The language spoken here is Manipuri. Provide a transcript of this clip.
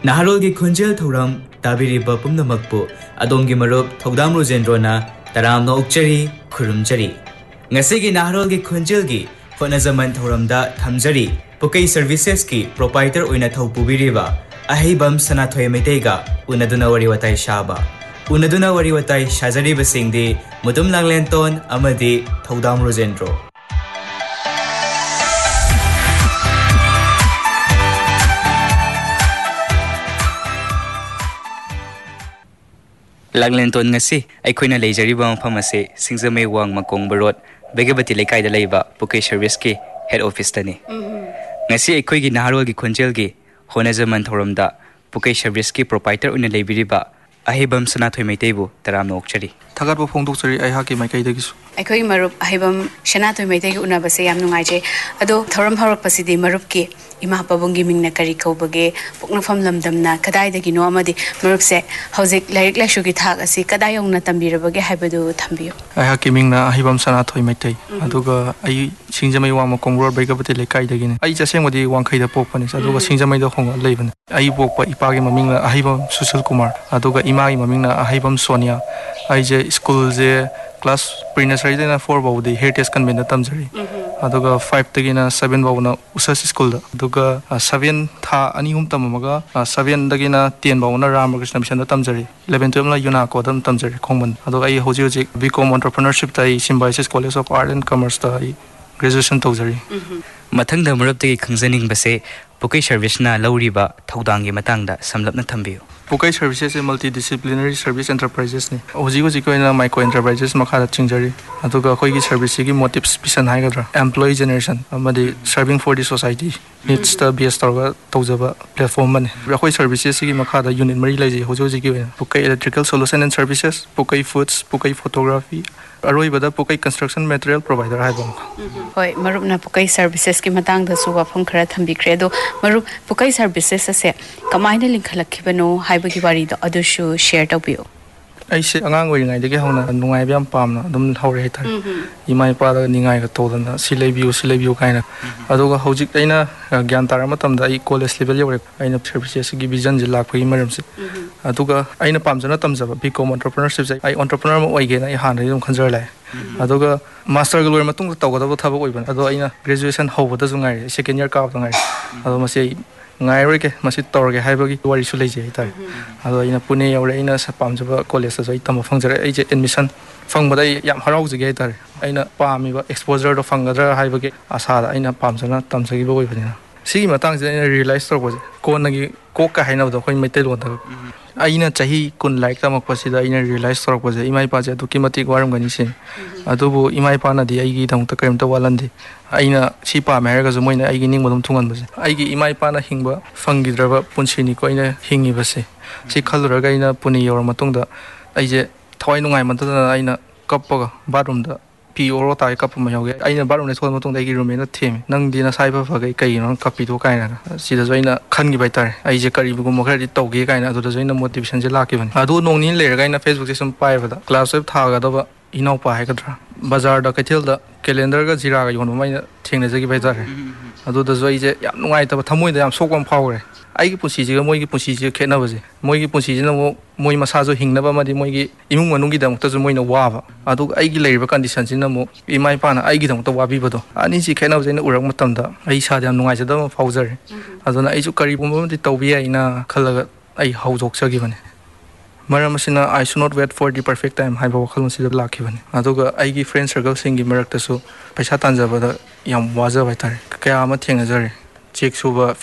Naharolgi Khunjel Thoram Tabiriba Pumnamakpu Adongi Marup Thodam Rojendrona Taramno Ukchari Kurumjari Ngasigi Naharolgi Khunjelgi Honazaman Thoramda Thamjari Pukai Services ki proprietor oina Thopubiriba Ahibam Sanathoy Metega Unaduna Wariwatai Shaba Unaduna Wariwatai Shazariba Singdi Mudum Langlenton Amadi Thodam Rojendro Langlenton ngasi aikoina leijariba mafam ase Singzamei Wang Makong Barot Begabati Lekai da leiba Pukai Service ki head office tani ngasi aikoigi Naharolgi Khunjelgi Honazaman Thoramda Pukai Service ki proprietor una leibiriba Ahibam Sanathoi Meiteibu Taramno Okchari Thagarba Phongdokchari Aihaki Maikaidagisu Aikoi Marup Ahibam Sanathoi Meitei unabase yam nungaije ado thoram harakpasidi marupki ima pabungi mingna kari kaubage poknafam lamdamna kadaidagino amadi marupse hojik lairik laishugi thak asi kadayongna tambirabage haibadu thambiyo Aihaki mingna Ahibam Sanathoi Meitei aduga ai Singzamei Wang Makong Barot Begabati Lekaidagini ai jasengmadi Wangkhaida pokpani aduga Singzamei da honga leibani ai pokpa ipagi mamingna Ahibam Sushil Kumar aduga imagi mamingna Ahibam Sonia aije school je class pre-nursery dena 4 baudi heritage convent tamjari aduga 5 tagina 7 bauna usas school da aduga 7 tha ani hum tamamaga 7 dagina 10 bauna Ramakrishna mission da tamjari 11 12 la yuna ko dam tamjari khongman aduga ai hoji hoji BCom entrepreneurship tai Symbiosis College of Art and Commerce ta graduation tawjari Mathangda maruptagi khangjaning base Pukai Service na lauriba thaudangi matangda samlapna thambiyo Pukai Services is multidisciplinary service enterprises ni hoji hoji koina micro enterprises makha chingjari aduga khoigi service gi motives pisan haigadra employee generation amadi serving for the society needs the best tawjaba platform mane khoi services gi makha da unit mari laiji hoji hoji gi Pukai electrical solution and services Pukai foods Pukai photography aroibada Pukai construction material provider haibam hoi marupna Pukai services ki matangda su wafam khara thambikre do marup Pukai services ase kamaina linkhalakibano haibagi wari do adushu share tawbiyo aise angang oi ngai dege hona nungai byam pamna dum hore haitar imai pa da ningai ga todana silaibiu kaina aduga hojik aina gyan tar matamda ai college level yore aina services gi vision ji lakpagi maram se aduga aina pamjana tamjaba BCom entrepreneurship ai entrepreneur ma oige na ai hana dum khanjar lai aduga master ga loi matung tawgada thabak oiban ado aina graduation hobada jungai second year ka ngai ado masi ngai roike masi torge haibagi wari su leije hitar ado ina Pune yaure ina sa pamjaba college sa ai tama fangjare ai je admission fangbada yam haraujige hitar aina pamiba exposure do fangadra haibagi asa da aina pamjana tamsagi bo oibani sigi matang je aina realize torboje konagi kokka hainabdo khoi maitel wonda aina chahi kun like tamak pasida aina realize torboje imai pa je duki mati waram gani sin adubu imai pa na di aigi tamta kaimta walandi aina si pa meraga jo moina aigi ning modum thungan base aigi imai pa na hingba fangidraba punsini ko aina hingi base si khaluraga aina Pune yor matungda aije thawai nungai mantana aina kappaga bathroom da pi oro tai kappa ma yoge aina bathroom ne thol matungda aigi room na themi nang dina saiba fagai kai no kapi to kaina sida joina khangi baitar aije kari bu mo khari tawge kaina adu da joina motivation je lakibani adu nongni leraga aina Facebook je sum paibada class 5 thaga da inau pa haikadra bazar da kaithel da calendar ga jira ga yon mai thengna jagi baitar adu da joi je yam nungai ta thamoi da yam sokam phawre ai gi pusi ji ga moi gi pusi ji khena baje moi gi pusi ji na moi masa jo hingna ba madi moi gi imung manung gi dam ta jo moi na wa ba adu ai gi leiriba condition ji na mo imai pa na ai gi dam ta wa bi bado ani ji khena baje na urak matam da ai sa da nungai ja da phawjare adu na ai ju kari bum bum di tawbi ai na khalaga ai haujok chagi bane maram asina I should not wait for the perfect time haiba wakhalon sida lakibani aduga aigi friend circle singi marakta su paisa tanjaba da yam waja baitar kaya ama thengna jare check suba